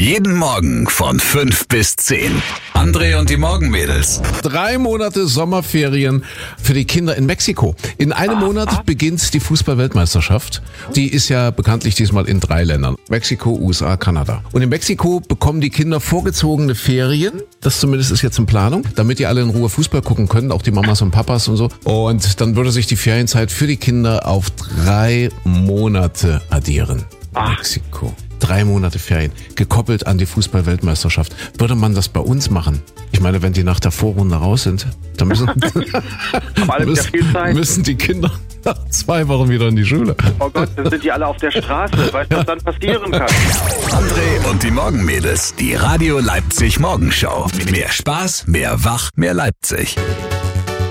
Jeden Morgen von 5 bis 10. André und die Morgenmädels. 3 Monate Sommerferien für die Kinder in Mexiko. In einem Monat beginnt die Fußball-Weltmeisterschaft. Die ist ja bekanntlich diesmal in 3 Ländern. Mexiko, USA, Kanada. Und in Mexiko bekommen die Kinder vorgezogene Ferien. Das zumindest ist jetzt in Planung, damit die alle in Ruhe Fußball gucken können, auch die Mamas und Papas und so. Und dann würde sich die Ferienzeit für die Kinder auf 3 Monate addieren. Mexiko. 3 Monate Ferien, gekoppelt an die Fußball-Weltmeisterschaft. Würde man das bei uns machen? Ich meine, wenn die nach der Vorrunde raus sind, dann müssen die Kinder nach 2 Wochen wieder in die Schule. Oh Gott, dann sind die alle auf der Straße. Weißt du, was dann passieren kann? André und die Morgenmädels. Die Radio Leipzig Morgenshow. Mehr Spaß, mehr Wach, mehr Leipzig.